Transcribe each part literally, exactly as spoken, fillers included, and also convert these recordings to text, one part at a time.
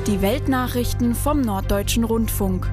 Die Weltnachrichten vom Norddeutschen Rundfunk.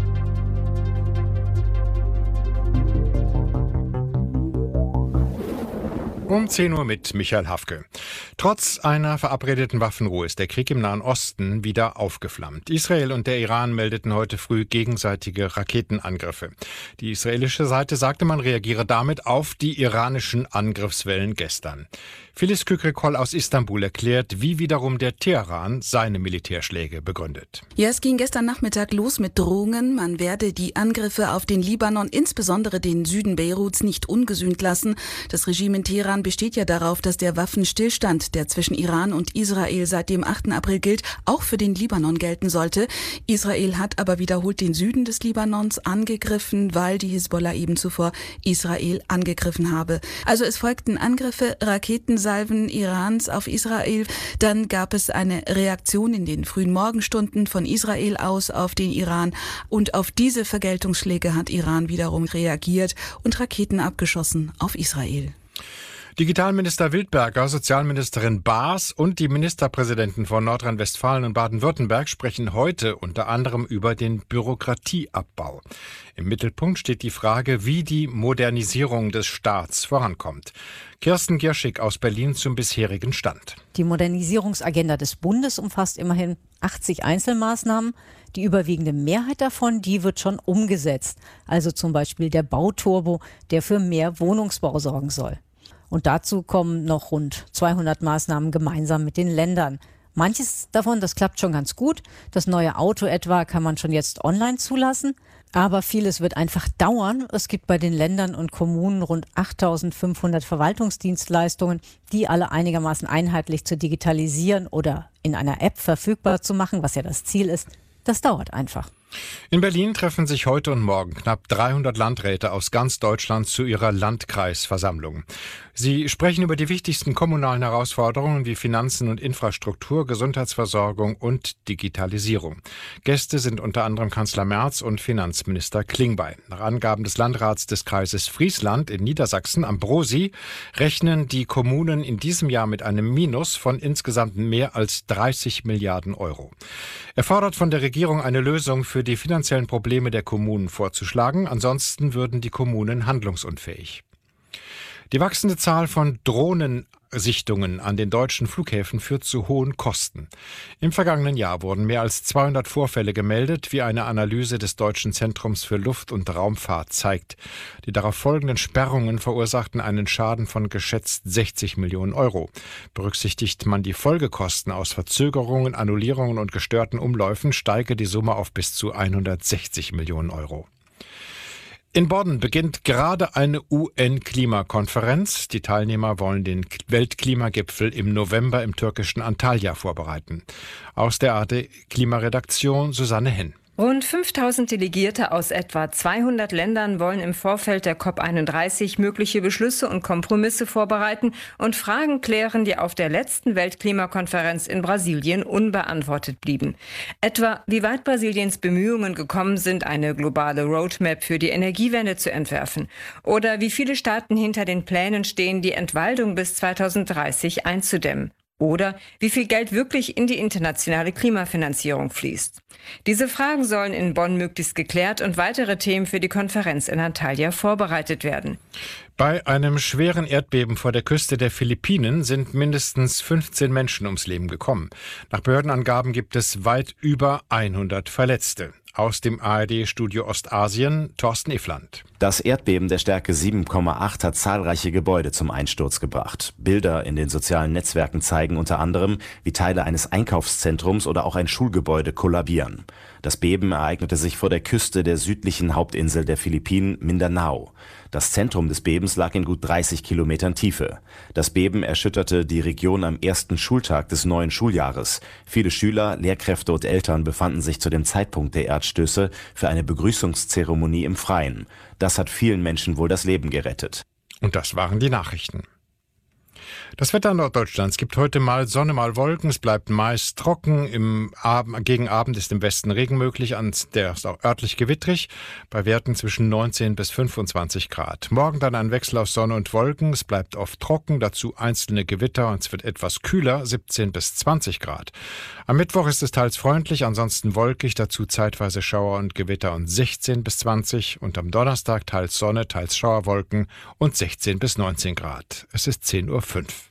Um zehn Uhr mit Michael Hafke. Trotz einer verabredeten Waffenruhe ist der Krieg im Nahen Osten wieder aufgeflammt. Israel und der Iran meldeten heute früh gegenseitige Raketenangriffe. Die israelische Seite sagte, man reagiere damit auf die iranischen Angriffswellen gestern. Phyllis Kükrikol aus Istanbul erklärt, wie wiederum der Teheran seine Militärschläge begründet. Ja, es ging gestern Nachmittag los mit Drohungen. Man werde die Angriffe auf den Libanon, insbesondere den Süden Beiruts, nicht ungesühnt lassen. Das Regime in Teheran besteht ja darauf, dass der Waffenstillstand, der zwischen Iran und Israel seit dem achten April gilt, auch für den Libanon gelten sollte. Israel hat aber wiederholt den Süden des Libanons angegriffen, weil die Hisbollah eben zuvor Israel angegriffen habe. Also es folgten Angriffe, Raketensalven Irans auf Israel. Dann gab es eine Reaktion in den frühen Morgenstunden von Israel aus auf den Iran. Und auf diese Vergeltungsschläge hat Iran wiederum reagiert und Raketen abgeschossen auf Israel. Digitalminister Wildberger, Sozialministerin Baas und die Ministerpräsidenten von Nordrhein-Westfalen und Baden-Württemberg sprechen heute unter anderem über den Bürokratieabbau. Im Mittelpunkt steht die Frage, wie die Modernisierung des Staats vorankommt. Kirsten Gierschig aus Berlin zum bisherigen Stand. Die Modernisierungsagenda des Bundes umfasst immerhin achtzig Einzelmaßnahmen. Die überwiegende Mehrheit davon, die wird schon umgesetzt. Also zum Beispiel der Bauturbo, der für mehr Wohnungsbau sorgen soll. Und dazu kommen noch rund zweihundert Maßnahmen gemeinsam mit den Ländern. Manches davon, das klappt schon ganz gut. Das neue Auto etwa kann man schon jetzt online zulassen. Aber vieles wird einfach dauern. Es gibt bei den Ländern und Kommunen rund achttausendfünfhundert Verwaltungsdienstleistungen, die alle einigermaßen einheitlich zu digitalisieren oder in einer App verfügbar zu machen, was ja das Ziel ist. Das dauert einfach. In Berlin treffen sich heute und morgen knapp dreihundert Landräte aus ganz Deutschland zu ihrer Landkreisversammlung. Sie sprechen über die wichtigsten kommunalen Herausforderungen wie Finanzen und Infrastruktur, Gesundheitsversorgung und Digitalisierung. Gäste sind unter anderem Kanzler Merz und Finanzminister Klingbeil. Nach Angaben des Landrats des Kreises Friesland in Niedersachsen, Ambrosi, rechnen die Kommunen in diesem Jahr mit einem Minus von insgesamt mehr als dreißig Milliarden Euro. Er fordert von der Regierung eine Lösung für die finanziellen Probleme der Kommunen vorzuschlagen. Ansonsten würden die Kommunen handlungsunfähig. Die wachsende Zahl von Drohnensichtungen an den deutschen Flughäfen führt zu hohen Kosten. Im vergangenen Jahr wurden mehr als zweihundert Vorfälle gemeldet, wie eine Analyse des Deutschen Zentrums für Luft- und Raumfahrt zeigt. Die darauf folgenden Sperrungen verursachten einen Schaden von geschätzt sechzig Millionen Euro. Berücksichtigt man die Folgekosten aus Verzögerungen, Annullierungen und gestörten Umläufen, steige die Summe auf bis zu hundertsechzig Millionen Euro. In Bonn beginnt gerade eine U N-Klimakonferenz. Die Teilnehmer wollen den Weltklimagipfel im November im türkischen Antalya vorbereiten. Aus der A D-Klimaredaktion Susanne Henn. Rund fünftausend Delegierte aus etwa zweihundert Ländern wollen im Vorfeld der COP einunddreißig mögliche Beschlüsse und Kompromisse vorbereiten und Fragen klären, die auf der letzten Weltklimakonferenz in Brasilien unbeantwortet blieben. Etwa, wie weit Brasiliens Bemühungen gekommen sind, eine globale Roadmap für die Energiewende zu entwerfen. Oder wie viele Staaten hinter den Plänen stehen, die Entwaldung bis zweitausenddreißig einzudämmen. Oder wie viel Geld wirklich in die internationale Klimafinanzierung fließt. Diese Fragen sollen in Bonn möglichst geklärt und weitere Themen für die Konferenz in Antalya vorbereitet werden. Bei einem schweren Erdbeben vor der Küste der Philippinen sind mindestens fünfzehn Menschen ums Leben gekommen. Nach Behördenangaben gibt es weit über hundert Verletzte. Aus dem A R D-Studio Ostasien, Thorsten Iffland. Das Erdbeben der Stärke sieben Komma acht hat zahlreiche Gebäude zum Einsturz gebracht. Bilder in den sozialen Netzwerken zeigen unter anderem, wie Teile eines Einkaufszentrums oder auch ein Schulgebäude kollabieren. Das Beben ereignete sich vor der Küste der südlichen Hauptinsel der Philippinen, Mindanao. Das Zentrum des Bebens lag in gut dreißig Kilometern Tiefe. Das Beben erschütterte die Region am ersten Schultag des neuen Schuljahres. Viele Schüler, Lehrkräfte und Eltern befanden sich zu dem Zeitpunkt der Erdstöße für eine Begrüßungszeremonie im Freien. Das hat vielen Menschen wohl das Leben gerettet. Und das waren die Nachrichten. Das Wetter Norddeutschlands gibt heute mal Sonne, mal Wolken. Es bleibt meist trocken. Im Abend, gegen Abend ist im Westen Regen möglich. Der ist auch örtlich gewittrig. Bei Werten zwischen neunzehn bis fünfundzwanzig Grad. Morgen dann ein Wechsel aus Sonne und Wolken. Es bleibt oft trocken. Dazu einzelne Gewitter und es wird etwas kühler. siebzehn bis zwanzig Grad. Am Mittwoch ist es teils freundlich, ansonsten wolkig. Dazu zeitweise Schauer und Gewitter und sechzehn bis zwanzig. Und am Donnerstag teils Sonne, teils Schauerwolken und sechzehn bis neunzehn Grad. Es ist zehn Uhr fünf.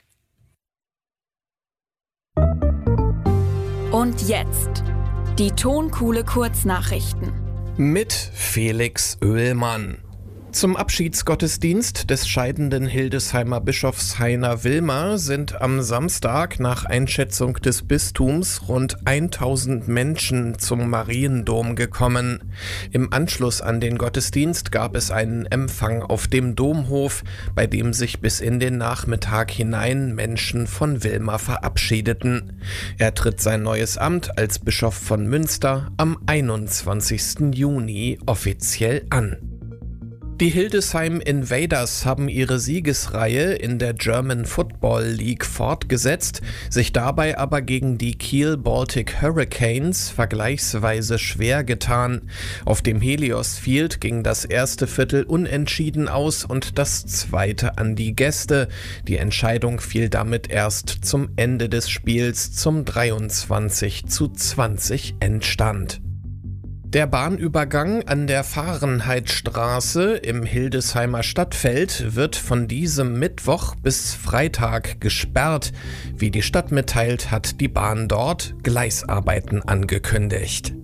Und jetzt die Tonkuhle Kurznachrichten mit Felix Oehlmann. Zum Abschiedsgottesdienst des scheidenden Hildesheimer Bischofs Heiner Wilmer sind am Samstag nach Einschätzung des Bistums rund tausend Menschen zum Mariendom gekommen. Im Anschluss an den Gottesdienst gab es einen Empfang auf dem Domhof, bei dem sich bis in den Nachmittag hinein Menschen von Wilmer verabschiedeten. Er tritt sein neues Amt als Bischof von Münster am einundzwanzigsten Juni offiziell an. Die Hildesheim Invaders haben ihre Siegesreihe in der German Football League fortgesetzt, sich dabei aber gegen die Kiel Baltic Hurricanes vergleichsweise schwer getan. Auf dem Helios Field ging das erste Viertel unentschieden aus und das zweite an die Gäste. Die Entscheidung fiel damit erst zum Ende des Spiels zum dreiundzwanzig zu zwanzig Endstand. Der Bahnübergang an der Fahrenheitstraße im Hildesheimer Stadtfeld wird von diesem Mittwoch bis Freitag gesperrt. Wie die Stadt mitteilt, hat die Bahn dort Gleisarbeiten angekündigt.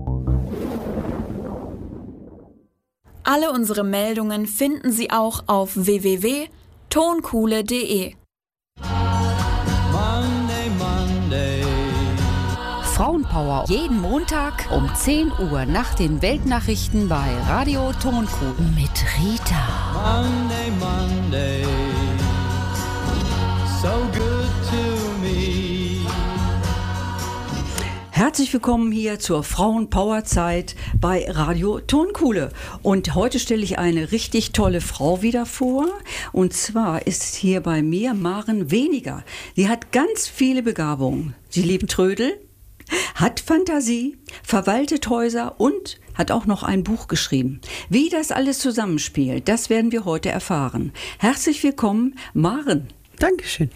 Alle unsere Meldungen finden Sie auch auf w w w punkt tonkuhle punkt de. Monday, Monday. Frauenpower jeden Montag um zehn Uhr nach den Weltnachrichten bei Radio Tonkuhle mit Rita. Monday, Monday, so good to me. Herzlich willkommen hier zur Frauenpowerzeit bei Radio Tonkuhle. Und heute stelle ich eine richtig tolle Frau wieder vor. Und zwar ist hier bei mir Maren Weniger. Sie hat ganz viele Begabungen. Sie liebt Trödel, hat Fantasie, verwaltet Häuser und hat auch noch ein Buch geschrieben. Wie das alles zusammenspielt, das werden wir heute erfahren. Herzlich willkommen, Maren. Dankeschön.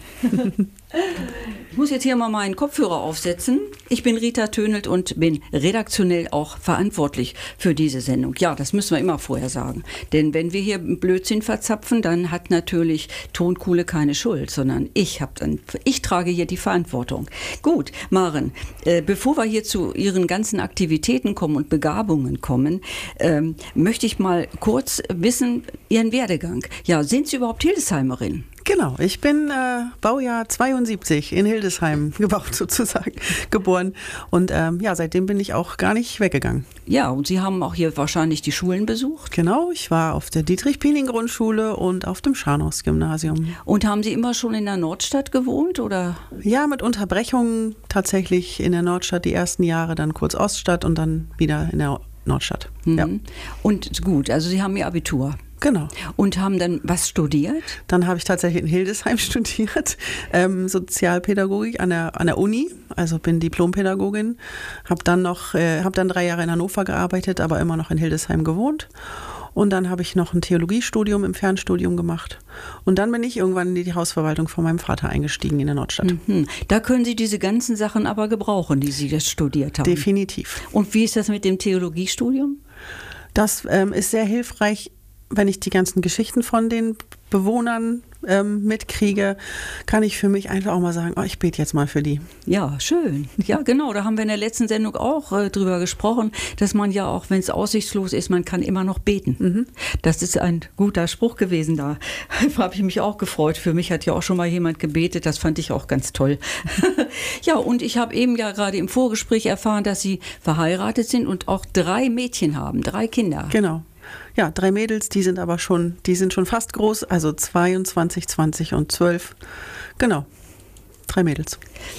Ich muss jetzt hier mal meinen Kopfhörer aufsetzen. Ich bin Rita Tönelt und bin redaktionell auch verantwortlich für diese Sendung. Ja, das müssen wir immer vorher sagen. Denn wenn wir hier Blödsinn verzapfen, dann hat natürlich Tonkuhle keine Schuld, sondern ich, hab dann, ich trage hier die Verantwortung. Gut, Maren, äh, bevor wir hier zu Ihren ganzen Aktivitäten kommen und Begabungen kommen, ähm, möchte ich mal kurz wissen, Ihren Werdegang. Ja, sind Sie überhaupt Hildesheimerin? Genau, ich bin äh, Baujahr zweiundsiebzig in Hildesheim gebaut sozusagen, geboren und ähm, ja, seitdem bin ich auch gar nicht weggegangen. Ja, und Sie haben auch hier wahrscheinlich die Schulen besucht? Genau, ich war auf der Dietrich-Piening-Grundschule und auf dem Scharnhorst-Gymnasium. Und haben Sie immer schon in der Nordstadt gewohnt, oder? Ja, mit Unterbrechungen tatsächlich in der Nordstadt die ersten Jahre, dann kurz Oststadt und dann wieder in der Nordstadt. Mhm. Ja. Und gut, also Sie haben Ihr Abitur. Genau. Und haben dann was studiert? Dann habe ich tatsächlich in Hildesheim studiert, ähm, Sozialpädagogik an der, an der Uni, also bin Diplompädagogin, habe dann noch, äh, habe dann drei Jahre in Hannover gearbeitet, aber immer noch in Hildesheim gewohnt. Und dann habe ich noch ein Theologiestudium im Fernstudium gemacht. Und dann bin ich irgendwann in die Hausverwaltung von meinem Vater eingestiegen in der Nordstadt. Mhm. Da können Sie diese ganzen Sachen aber gebrauchen, die Sie das studiert haben. Definitiv. Und wie ist das mit dem Theologiestudium? Das ähm, ist sehr hilfreich, wenn ich die ganzen Geschichten von den Bewohnern ähm, mitkriege, kann ich für mich einfach auch mal sagen, oh, ich bete jetzt mal für die. Ja, schön. Ja, genau, da haben wir in der letzten Sendung auch äh, drüber gesprochen, dass man ja auch, wenn es aussichtslos ist, man kann immer noch beten. Mhm. Das ist ein guter Spruch gewesen da. Da habe ich mich auch gefreut. Für mich hat ja auch schon mal jemand gebetet, das fand ich auch ganz toll. Ja, und ich habe eben ja gerade im Vorgespräch erfahren, dass Sie verheiratet sind und auch drei Mädchen haben, drei Kinder. Genau. Ja, drei Mädels, die sind aber schon, die sind schon fast groß, also zweiundzwanzig, zwanzig und zwölf. Genau, drei Mädels.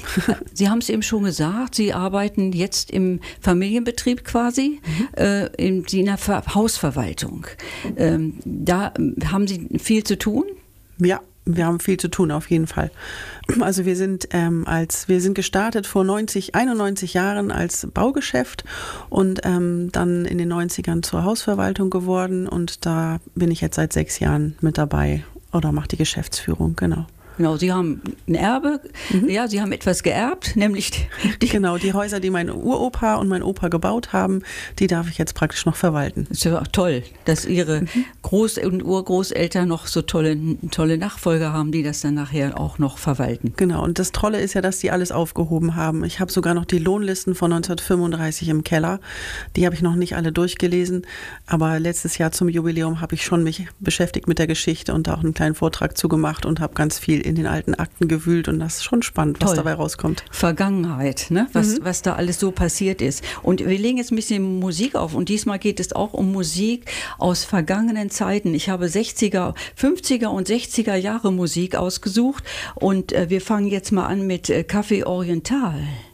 Sie haben es eben schon gesagt, Sie arbeiten jetzt im Familienbetrieb quasi, mhm. äh, in, in der Ver- Hausverwaltung. Ähm, da haben Sie viel zu tun? Ja, wir haben viel zu tun, auf jeden Fall. Also wir sind ähm, als wir sind gestartet vor neunzig, einundneunzig Jahren als Baugeschäft und ähm, dann in den neunzigern zur Hausverwaltung geworden und da bin ich jetzt seit sechs Jahren mit dabei oder mache die Geschäftsführung, genau. Genau, Sie haben ein Erbe, mhm. ja, Sie haben etwas geerbt, nämlich die, die genau, die Häuser, die mein Uropa und mein Opa gebaut haben, die darf ich jetzt praktisch noch verwalten. Das ist ja auch toll, dass Ihre mhm. Groß- und Urgroßeltern noch so tolle, tolle Nachfolger haben, die das dann nachher auch noch verwalten. Genau, und das Tolle ist ja, dass die alles aufgehoben haben. Ich habe sogar noch die Lohnlisten von neunzehnhundertfünfunddreißig im Keller. Die habe ich noch nicht alle durchgelesen, aber letztes Jahr zum Jubiläum habe ich schon mich beschäftigt mit der Geschichte und da auch einen kleinen Vortrag zugemacht und habe ganz viel in den alten Akten gewühlt und das ist schon spannend, was Toll. dabei rauskommt. Vergangenheit, ne? was, Mhm. was da alles so passiert ist. Und wir legen jetzt ein bisschen Musik auf und diesmal geht es auch um Musik aus vergangenen Zeiten. Ich habe sechziger, fünfziger und sechziger Jahre Musik ausgesucht und äh, wir fangen jetzt mal an mit äh, Café Oriental.